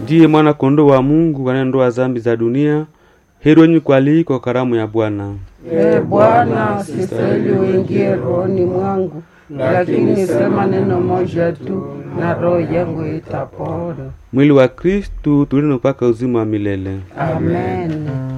Ndiye mwana kondoo wa Mungu anayeondoa dhambi za dunia. Heri wenye kualikwa karamu ya Bwana. Bwana, sistahili uingie rohoni mwangu, lakini sema neno moja tu na roho yangu itapona. Mwili wa Kristu tulinde mpaka uzima wa milele. Amen.